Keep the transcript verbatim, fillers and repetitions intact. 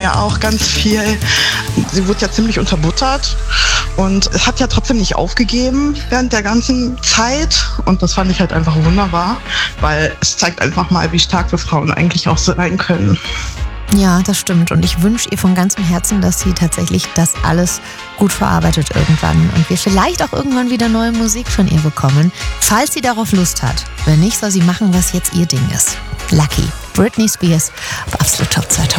ja auch ganz viel. Sie wurde ja ziemlich unterbuttert und es hat ja trotzdem nicht aufgegeben während der ganzen Zeit. Und das fand ich halt einfach wunderbar, weil es zeigt einfach mal, wie stark wir Frauen eigentlich auch sein können. Ja, das stimmt. Und ich wünsche ihr von ganzem Herzen, dass sie tatsächlich das alles gut verarbeitet irgendwann und wir vielleicht auch irgendwann wieder neue Musik von ihr bekommen, falls sie darauf Lust hat. Wenn nicht, soll sie machen, was jetzt ihr Ding ist. Lucky. Britney Spears auf Absolut Top zweitausend.